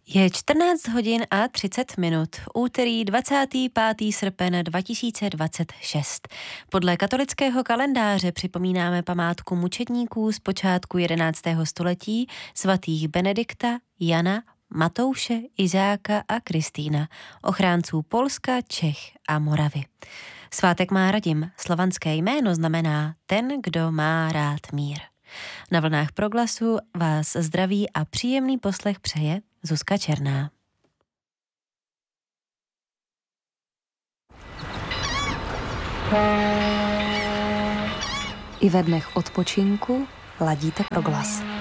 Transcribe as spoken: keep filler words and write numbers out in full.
Je čtrnáct hodin a třicet minut, úterý dvacátého pátého srpna dva tisíce dvacet šest. Podle katolického kalendáře připomínáme památku mučedníků z počátku jedenáctého století svatých Benedikta, Jana, Matouše, Izáka a Kristýna, ochránců Polska, Čech a Moravy. Svátek má Radim, slovanské jméno znamená ten, kdo má rád mír. Na vlnách Proglasu vás zdraví a příjemný poslech přeje Zuzka Černá. I ve dnech odpočinku ladíte Proglas.